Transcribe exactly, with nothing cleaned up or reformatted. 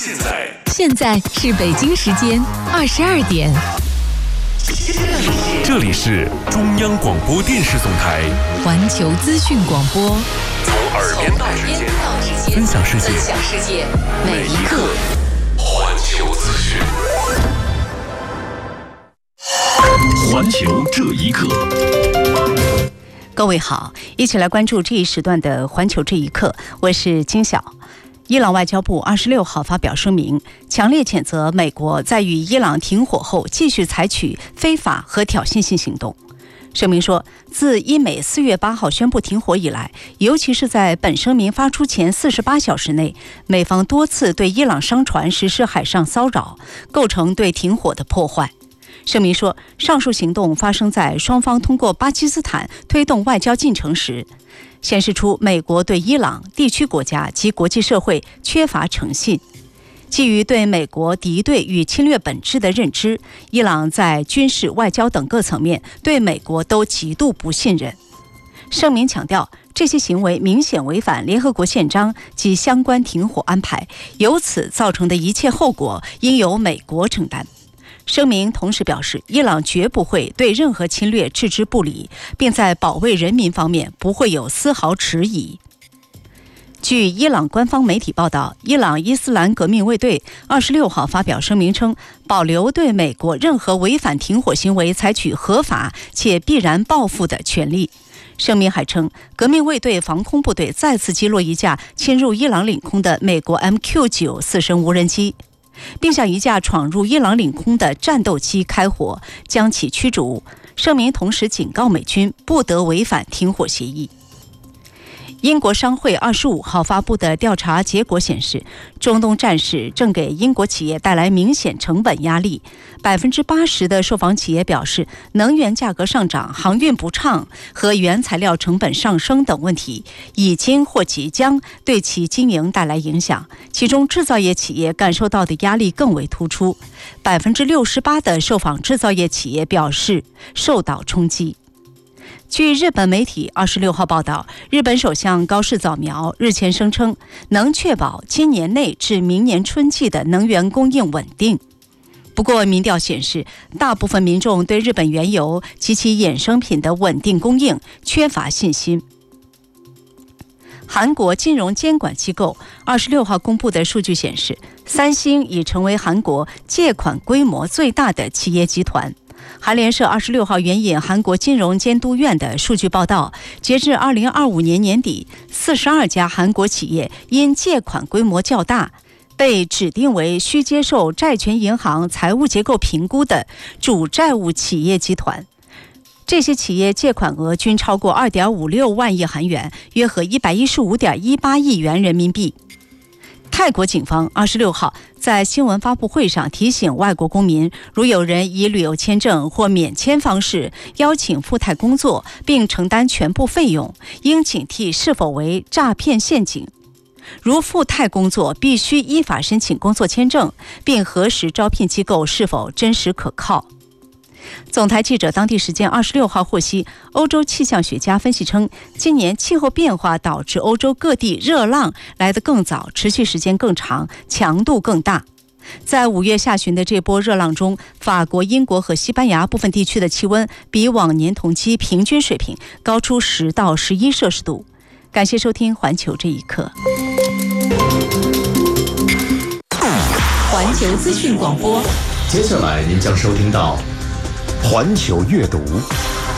现在现在是北京时间二十二点。 这里是中央广播电视总台环球资讯广播， 从耳边到指尖，分享世界， 分享世界，每一刻。 环球资讯，环球这一刻。 各位好，一起来关注这一时段的环球这一刻，我是金晓。伊朗外交部二十六号发表声明，强烈谴责美国在与伊朗停火后继续采取非法和挑衅性行动。声明说，自伊美四月八号宣布停火以来，尤其是在本声明发出前四十八小时内，美方多次对伊朗商船实施海上骚扰，构成对停火的破坏。声明说，上述行动发生在双方通过巴基斯坦推动外交进程时，显示出美国对伊朗、地区国家及国际社会缺乏诚信。基于对美国敌对与侵略本质的认知，伊朗在军事、外交等各层面对美国都极度不信任。声明强调，这些行为明显违反联合国宪章及相关停火安排，由此造成的一切后果应由美国承担。声明同时表示，伊朗绝不会对任何侵略置之不理，并在保卫人民方面不会有丝毫迟疑。据伊朗官方媒体报道，伊朗伊斯兰革命卫队二十六号发表声明称，保留对美国任何违反停火行为采取合法且必然报复的权利。声明还称，革命卫队防空部队再次击落一架侵入伊朗领空的美国 M Q 九 四声无人机，并向一架闯入伊朗领空的战斗机开火，将其驱逐。声明同时警告美军不得违反停火协议。英国商会二十五号发布的调查结果显示，中东战事正给英国企业带来明显成本压力。百分之八十的受访企业表示，能源价格上涨、航运不畅和原材料成本上升等问题已经或即将对其经营带来影响。其中，制造业企业感受到的压力更为突出。百分之六十八的受访制造业企业表示受到冲击。据日本媒体二十六号报道，日本首相高市早苗日前声称，能确保今年内至明年春季的能源供应稳定。不过，民调显示，大部分民众对日本原油及其衍生品的稳定供应缺乏信心。韩国金融监管机构二十六号公布的数据显示，三星已成为韩国借款规模最大的企业集团。韩联社二十六号援引韩国金融监督院的数据报道，截至二零二五年年底，四十二家韩国企业因借款规模较大，被指定为需接受债权银行财务结构评估的主债务企业集团。这些企业借款额均超过 二点五六万亿韩元，约合 一百一十五点一八亿元人民币。泰国警方二十六号在新闻发布会上提醒外国公民，如有人以旅游签证或免签方式邀请赴泰工作，并承担全部费用，应警惕是否为诈骗陷阱。如赴泰工作，必须依法申请工作签证，并核实招聘机构是否真实可靠。总台记者当地时间二十六号获悉，欧洲气象学家分析称，今年气候变化导致欧洲各地热浪来得更早，持续时间更长，强度更大。在五月下旬的这波热浪中，法国、英国和西班牙部分地区的气温比往年同期平均水平高出十到十一摄氏度。感谢收听环球这一刻。 环球资讯广播， 接下来您将收听到环球阅读。